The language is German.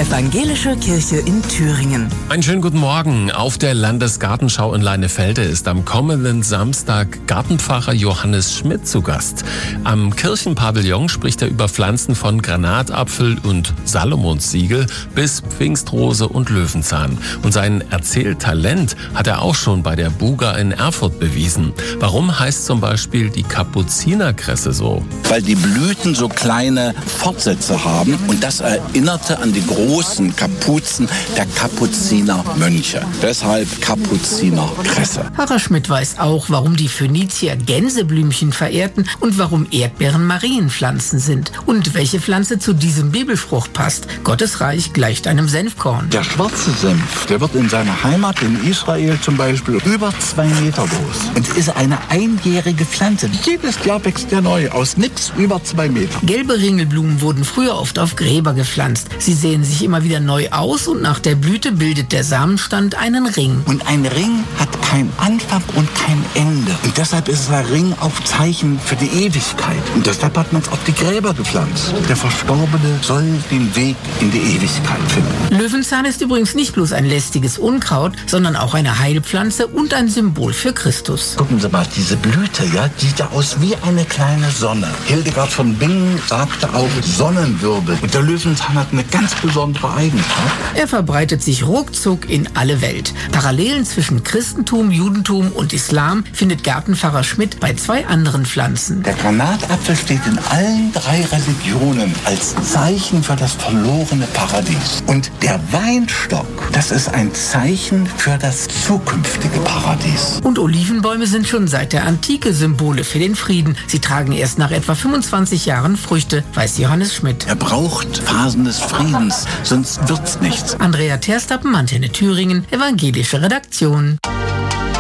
Evangelische Kirche in Thüringen. Einen schönen guten Morgen. Auf der Landesgartenschau in Leinefelde ist am kommenden Samstag Gartenpfarrer Johannes Schmidt zu Gast. Am Kirchenpavillon spricht er über Pflanzen von Granatapfel und Salomonssiegel bis Pfingstrose und Löwenzahn. Und sein Erzähltalent hat er auch schon bei der Buga in Erfurt bewiesen. Warum heißt zum Beispiel die Kapuzinerkresse so? Weil die Blüten so kleine Fortsätze haben und das erinnerte an die großen Kapuzen der Kapuzinermönche. Deshalb Kapuzinerkresse. Pfarrer Schmidt weiß auch, warum die Phönizier Gänseblümchen verehrten und warum Erdbeeren Marienpflanzen sind und welche Pflanze zu diesem Bibelspruch passt. Gottes Reich gleicht einem Senfkorn. Der schwarze Senf, der wird in seiner Heimat in Israel zum Beispiel über 2 Meter groß und ist eine einjährige Pflanze. Jedes Jahr wächst der neu, aus nix über 2 Meter. Gelbe Ringelblumen wurden früher oft auf Gräber gepflanzt. Sie sehen sich immer wieder neu aus und nach der Blüte bildet der Samenstand einen Ring. Und ein Ring hat kein Anfang und kein Ende. Und deshalb ist der Ring auch Zeichen für die Ewigkeit. Und deshalb hat man es auf die Gräber gepflanzt. Der Verstorbene soll den Weg in die Ewigkeit finden. Löwenzahn ist übrigens nicht bloß ein lästiges Unkraut, sondern auch eine Heilpflanze und ein Symbol für Christus. Gucken Sie mal, diese Blüte, ja, die sieht ja aus wie eine kleine Sonne. Hildegard von Bingen sagte auch Sonnenwirbel. Und der Löwenzahn hat eine ganz besondere Eigenschaft. Er verbreitet sich ruckzuck in alle Welt. Parallelen zwischen Christentum, Judentum und Islam findet Gartenpfarrer Schmidt bei 2 anderen Pflanzen. Der Granatapfel steht in allen 3 Religionen als Zeichen für das verlorene Paradies. Und der Weinstock, das ist ein Zeichen für das zukünftige Paradies. Und Olivenbäume sind schon seit der Antike Symbole für den Frieden. Sie tragen erst nach etwa 25 Jahren Früchte, weiß Johannes Schmidt. Er braucht Phasen des Friedens, sonst wird's nichts. Andrea Terstappen, Antenne Thüringen, Evangelische Redaktion.